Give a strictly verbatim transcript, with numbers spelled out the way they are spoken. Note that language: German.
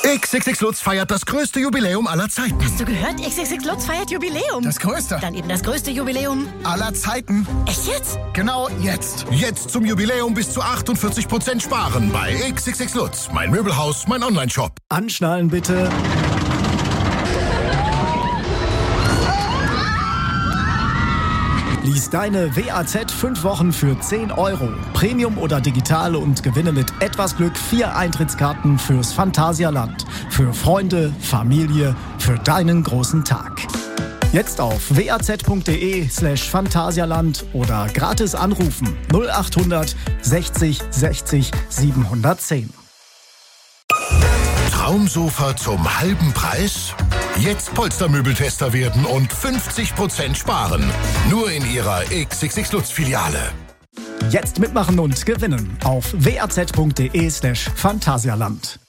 X X X Lutz feiert das größte Jubiläum aller Zeiten. Hast du gehört? X X X Lutz feiert Jubiläum. Das größte? Dann eben das größte Jubiläum aller Zeiten. Echt jetzt? Genau jetzt. Jetzt zum Jubiläum bis zu achtundvierzig Prozent sparen bei X X X Lutz. Mein Möbelhaus, mein Onlineshop. Anschnallen bitte. Lies deine W A Z fünf Wochen für zehn Euro. Premium oder digital und gewinne mit etwas Glück vier Eintrittskarten fürs Phantasialand. Für Freunde, Familie, für deinen großen Tag. Jetzt auf waz.de slash Phantasialand oder gratis anrufen null achthundert sechzig sechzig siebenhundertzehn. Traumsofa zum halben Preis? Jetzt Polstermöbeltester werden und fünfzig Prozent sparen. Nur in Ihrer X X X Lutz Filiale. Jetzt mitmachen und gewinnen auf waz.de slash Phantasialand.